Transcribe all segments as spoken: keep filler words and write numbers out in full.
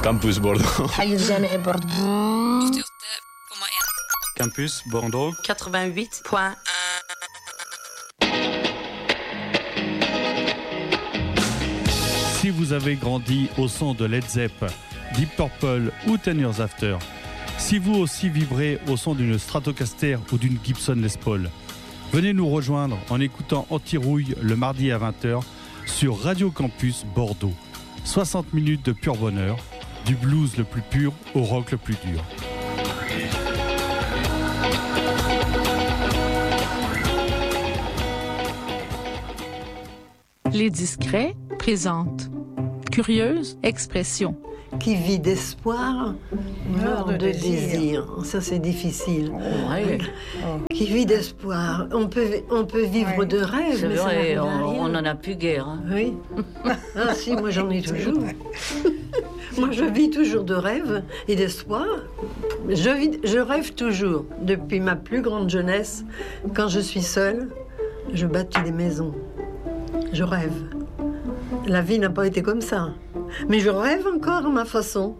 Campus Bordeaux. حي الجامعي بوردو. Campus Bordeaux. quatre-vingt-huit point un. Si vous avez grandi au son de Led Zepp, Deep Purple ou Ten Years After, si vous aussi vibrez au son d'une Stratocaster ou d'une Gibson Les Paul, venez nous rejoindre en écoutant Anti-Rouille le mardi à vingt heures sur Radio Campus Bordeaux. soixante minutes de pur bonheur, du blues le plus pur au rock le plus dur. Les Discrets présentent Curieuse expression. Qui vit d'espoir, meurt de, de désir. désir. Ça, c'est difficile. Ouais. Qui vit d'espoir. On peut, on peut vivre ouais. de rêve, c'est mais vrai, ça on, on en a plus guère. Hein. Oui. Ah si, moi j'en ai toujours. Moi, je vis toujours de rêve et d'espoir. Je, vis, je rêve toujours. Depuis ma plus grande jeunesse, quand je suis seule, je bâtis des maisons. Je rêve. La vie n'a pas été comme ça. Mais je rêve encore à ma façon.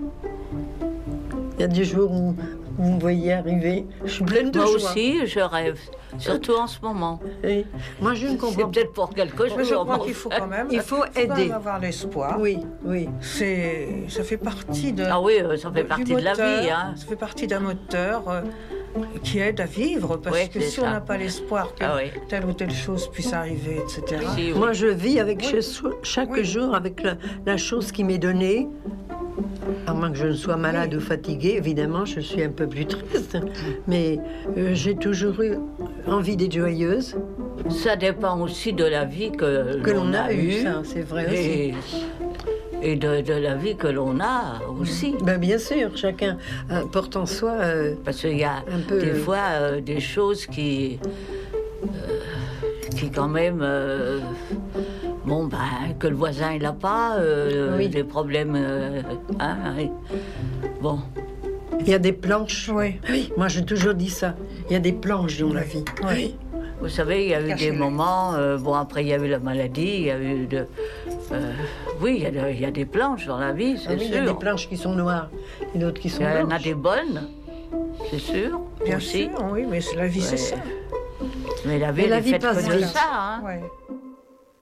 Il y a des jours où vous me voyez arriver, je suis pleine de Moi joie. Moi aussi, je rêve, surtout en ce moment. Oui. Moi, je ne comprends pas. C'est peut-être pour quelque chose. Mais je crois qu'il faut quand même, il faut, faut aider. Quand même avoir l'espoir. Oui, oui. C'est, ça fait partie de. Ah oui, ça fait partie moteur, de la vie. Hein. Ça fait partie d'un moteur. Euh, qui aide à vivre, parce oui, que si ça. On n'a pas l'espoir que ah oui. telle ou telle chose puisse arriver, et cetera. Si, oui. Moi, je vis avec oui. chaque, chaque oui. jour avec la, la chose qui m'est donnée. À moins que je ne sois malade oui. ou fatiguée, évidemment, je suis un peu plus triste. Mais euh, j'ai toujours eu envie d'être joyeuse. Ça dépend aussi de la vie que, que l'on, l'on a, a eue. Ça, c'est vrai et... aussi. Et de, de la vie que l'on a aussi. Ben bien sûr, chacun euh, porte en soi. Euh, Parce qu'il y a un peu... des fois euh, des choses qui, euh, qui quand même, euh, bon ben que le voisin il n'a pas, euh, oui. des problèmes, euh, hein, hein, bon. Il y a des planches. Oui. Oui. Moi j'ai toujours dit ça. Il y a des planches dans oui. la vie. Oui. oui. Vous savez, il y a eu Cachez des moments. Euh, bon après il y a eu la maladie, il y a eu de. Euh, oui, il y, a de, il y a des planches dans la vie, c'est ah oui, sûr. Il y a des planches qui sont noires et d'autres qui sont blanches. Il y en a des bonnes, c'est sûr. Bien aussi. sûr, oui, mais la vie, ouais. c'est ça. Mais la vie, mais la elle vie est faite passe que de ça. Hein. Ouais.